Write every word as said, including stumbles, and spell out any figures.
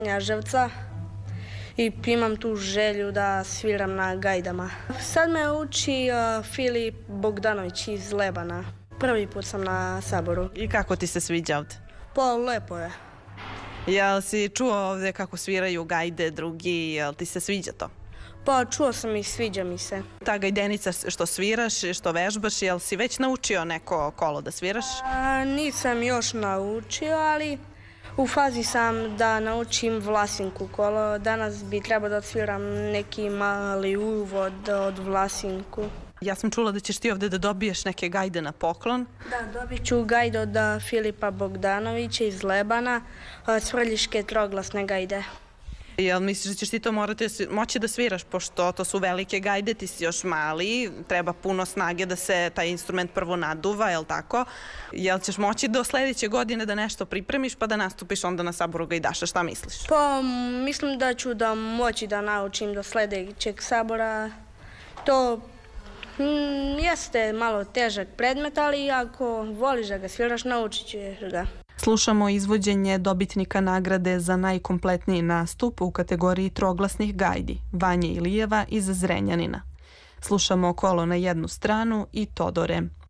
Knjaževca i imam tu želju da sviram na gajdama. Sad me uči uh, Filip Bogdanović iz Lebana. Prvi put sam na saboru. I kako ti se sviđa ovde? Pa lepo je. Jel si čuo ovde kako sviraju gajde drugi, jel ti se sviđa to? Pa čuo sam i sviđa mi se. Ta gajdenica što sviraš, što vežbaš, jel si već naučio neko kolo da sviraš? A, nisam još naučio, ali u fazi sam da naučim Vlasinku kolo. Danas bi trebao da odsviram neki mali uvod od Vlasinku. Ja sam čula da ćeš ti ovde da dobiješ neke gajde na poklon. Da, dobit ću gajde od Filipa Bogdanovića iz Lebana, Cvrljiške troglasne gajde. Jel misliš da ćeš ti to morati moći da sviraš, pošto to su velike gajde, ti si još mali, treba puno snage da se taj instrument prvo naduva, jel tako? Jel ćeš moći do sledeće godine da nešto pripremiš pa da nastupiš onda na saboru gajdaša, šta misliš? Pa mislim da ću da moći da naučim do sledećeg sabora. To mm, jeste malo težak predmet, ali ako voliš da ga sviraš, naučit ćeš ga. Slušamo izvođenje dobitnika nagrade za najkompletniji nastup u kategoriji troglasnih gajdi, Vanje Ilijeva iz Zrenjanina. Slušamo kolo na jednu stranu i Todore.